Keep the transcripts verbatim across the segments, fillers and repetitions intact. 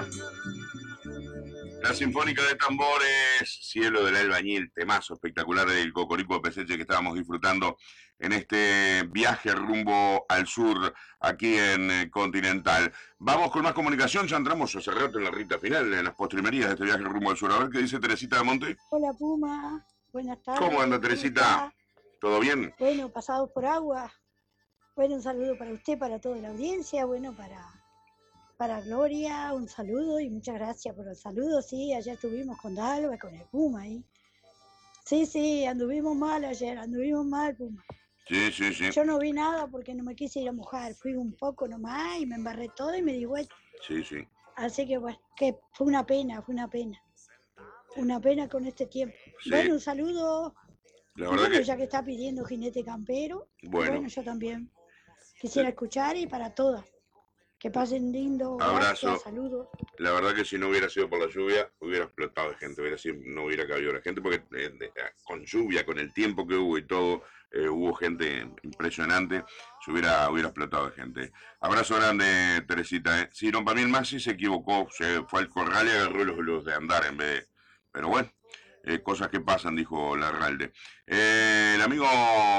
La Sinfónica de Tambores, Cielo del Albañil, temazo espectacular del Cocorico de Peseche que estábamos disfrutando en este viaje rumbo al sur, aquí en eh, Continental. Vamos con más comunicación, ya entramos hace rato en la recta final, en las postrimerías de este viaje rumbo al sur. A ver qué dice Teresita de Monte. Hola Puma, buenas tardes. ¿Cómo anda Teresita? ¿Todo bien? Bueno, pasados por agua. Bueno, un saludo para usted, para toda la audiencia, bueno, para... Para Gloria, un saludo y muchas gracias por el saludo. Sí, ayer estuvimos con Dalva, con el Puma ahí. Sí, sí, anduvimos mal ayer, anduvimos mal, Puma. Sí, sí, sí. Yo no vi nada porque no me quise ir a mojar. Fui un poco nomás y me embarré todo y me di vuelta. Sí, sí. Así que bueno, que fue una pena, fue una pena. Una pena con este tiempo. Sí. Bueno, un saludo. La verdad bueno, que... ya que está pidiendo Jinete Campero. Bueno. Bueno, yo también quisiera sí. escuchar y para todas. Que pasen lindo, abrazo, gracias, saludos. La verdad que si no hubiera sido por la lluvia, hubiera explotado de gente, hubiera sido, no hubiera cabido la gente, porque eh, de, con lluvia, con el tiempo que hubo y todo, eh, hubo gente impresionante, se hubiera, hubiera explotado de gente. Abrazo grande, Teresita. ¿eh? Sí, no, para mí el Maxi se equivocó, se fue al corral y agarró los, los de andar en vez de... Pero bueno, eh, cosas que pasan, dijo Larralde. Eh, el amigo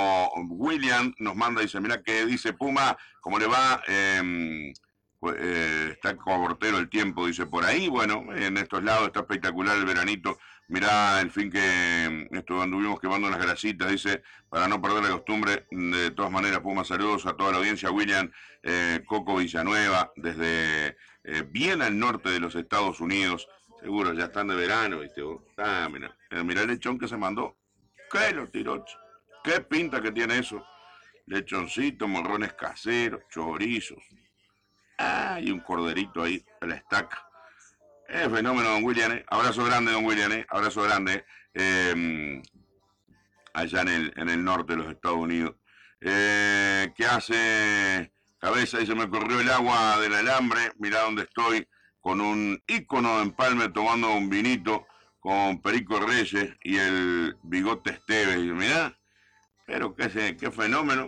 William nos manda, dice, mira que dice Puma, ¿cómo le va? Eh, Eh, está cortero el tiempo, dice por ahí. Bueno, en estos lados está espectacular el veranito. Mirá el fin que esto anduvimos quemando las grasitas, dice, para no perder la costumbre. De todas maneras, Puma, saludos a toda la audiencia. William, eh, Coco Villanueva, desde eh, bien al norte de los Estados Unidos. Seguro, ya están de verano, ¿viste? Ah, mirá, mirá el lechón que se mandó. ¿Qué lo tiró? ¿Qué pinta que tiene eso? Lechoncito, morrones caseros, chorizos. Ah, y un corderito ahí a la estaca. Es fenómeno, don William. ¿eh? Abrazo grande, don William. ¿eh? Abrazo grande. Eh, allá en el, en el norte de los Estados Unidos. Eh, ¿Qué hace cabeza? Y se me corrió el agua del alambre. Mirá dónde estoy. Con un ícono de empalme tomando un vinito con Perico Reyes y el Bigote Esteves. Y mirá, pero qué, qué fenómeno.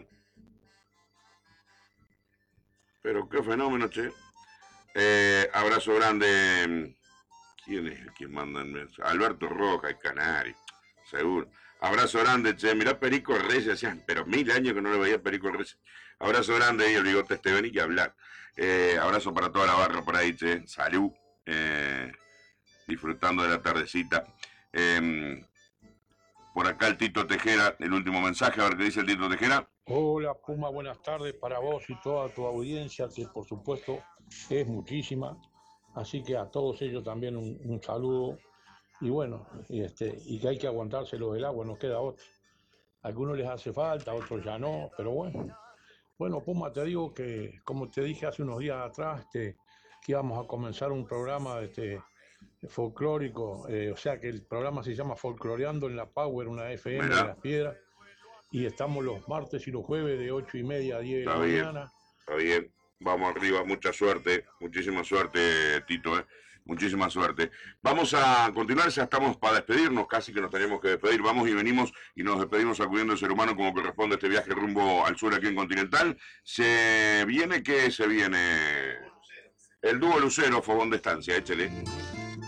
Pero qué fenómeno, che. Eh, abrazo grande. ¿Quién es el que manda el mensaje? Alberto Roja, el canario. Seguro. Abrazo grande, che. Mirá Perico Reyes. Hacían, pero mil años que no le veía Perico Reyes. Abrazo grande y el Bigote Esteban y que hablar. Eh, abrazo para toda la barra por ahí, che. Salud. Eh, disfrutando de la tardecita. Eh, por acá el Tito Tejera, el último mensaje. A ver qué dice el Tito Tejera. Hola Puma, buenas tardes para vos y toda tu audiencia, que por supuesto es muchísima, así que a todos ellos también un, un saludo, y bueno, y, este, y que hay que aguantárselo del agua, no queda otro. A algunos les hace falta, a otros ya no, pero bueno. Bueno Puma, te digo que, como te dije hace unos días atrás, este, que íbamos a comenzar un programa este, folclórico, eh, o sea que el programa se llama Folcloreando en la Power, una F M de Las Piedras. Y estamos los martes y los jueves de ocho y media a diez de la mañana. Está bien, vamos arriba, mucha suerte, muchísima suerte, Tito, ¿eh? Muchísima suerte. Vamos a continuar, ya estamos para despedirnos, casi que nos tenemos que despedir. Vamos y venimos y nos despedimos acudiendo al ser humano como corresponde a este viaje rumbo al sur aquí en Continental. Se viene, ¿qué se viene? El dúo Lucero, fogón de estancia, échale.